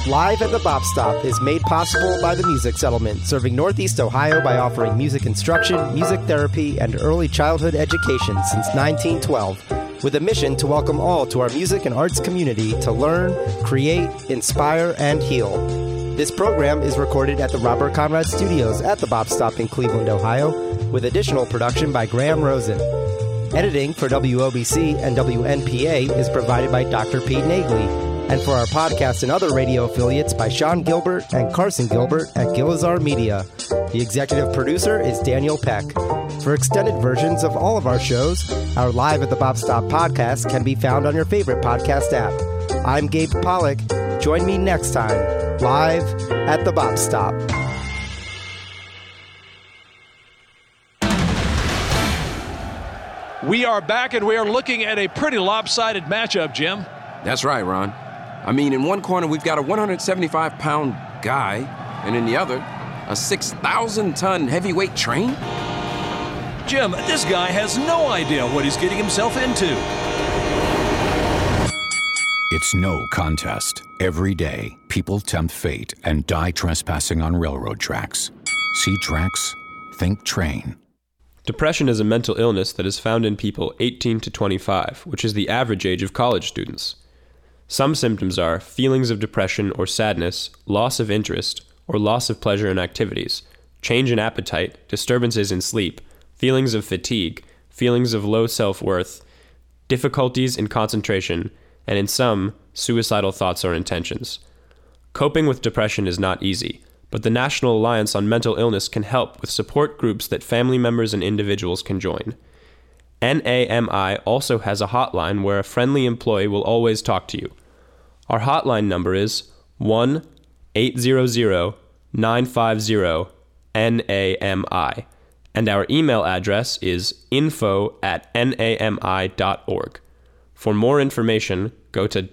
Live at the Bop Stop is made possible by the Music Settlement, serving Northeast Ohio by offering music instruction, music therapy, and early childhood education since 1912, with a mission to welcome all to our music and arts community to learn, create, inspire, and heal. This program is recorded at the Robert Conrad Studios at the Bop Stop in Cleveland, Ohio, with additional production by Graham Rosen. Editing for WOBC and WNPA is provided by Dr. Pete Nagley, and for our podcast and other radio affiliates by Sean Gilbert and Carson Gilbert at Gilizar Media. The executive producer is Daniel Peck. For extended versions of all of our shows, our Live at the Bop Stop podcast can be found on your favorite podcast app. I'm Gabe Pollock. Join me next time, live at the Bop Stop. We are back, and we are looking at a pretty lopsided matchup, Jim. That's right, Ron. I mean, in one corner, we've got a 175-pound guy, and in the other, a 6,000-ton heavyweight train? Jim, this guy has no idea what he's getting himself into. It's no contest. Every day, people tempt fate and die trespassing on railroad tracks. See tracks? Think train. Depression is a mental illness that is found in people 18 to 25, which is the average age of college students. Some symptoms are feelings of depression or sadness, loss of interest, or loss of pleasure in activities, change in appetite, disturbances in sleep, feelings of fatigue, feelings of low self-worth, difficulties in concentration, and in some, suicidal thoughts or intentions. Coping with depression is not easy, but the National Alliance on Mental Illness can help with support groups that family members and individuals can join. NAMI also has a hotline where a friendly employee will always talk to you. Our hotline number is 1-800-950-NAMI, and our email address is info@nami.org. For more information, go to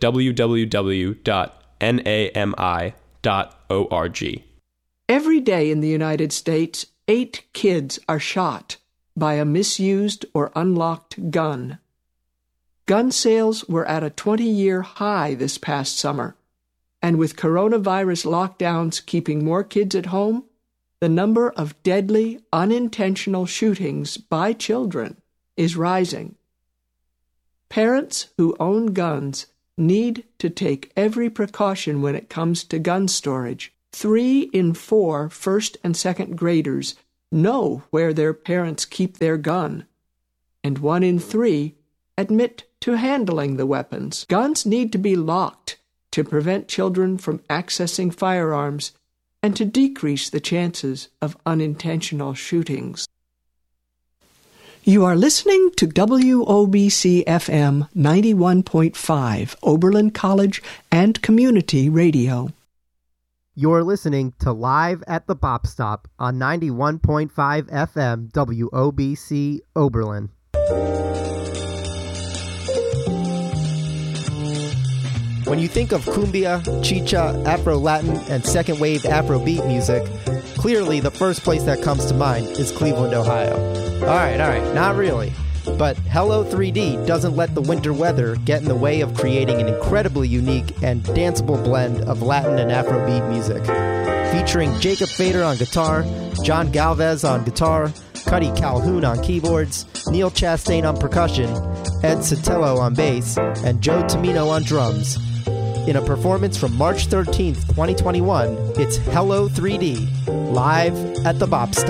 www.nami.org. Every day in the United States, 8 kids are shot by a misused or unlocked gun. Gun sales were at a 20-year high this past summer, and with coronavirus lockdowns keeping more kids at home, the number of deadly, unintentional shootings by children is rising. Parents who own guns need to take every precaution when it comes to gun storage. 3 in 4 first and second graders know where their parents keep their gun, and 1 in 3 admit to handling the weapons. Guns need to be locked to prevent children from accessing firearms and to decrease the chances of unintentional shootings. You are listening to WOBC-FM 91.5, Oberlin College and Community Radio. You're listening to Live at the Bop Stop on 91.5 FM WOBC Oberlin. When you think of cumbia, chicha, Afro-Latin, and second-wave Afrobeat music, clearly the first place that comes to mind is Cleveland, Ohio. All right, not really. But Hello 3D doesn't let the winter weather get in the way of creating an incredibly unique and danceable blend of Latin and Afrobeat music. Featuring Jacob Fader on guitar, John Galvez on guitar, Cuddy Calhoun on keyboards, Neil Chastain on percussion, Ed Sotelo on bass, and Joe Tomino on drums. In a performance from March 13th, 2021, it's Hello 3D, live at the Bop Stop.